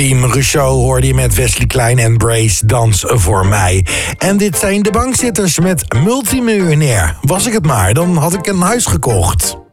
Team Rousseau hoorde je met Wesley Klein en Brace Dans voor mij. En dit zijn de bankzitters met Multimiljonair. Was ik het maar, dan had ik een huis gekocht.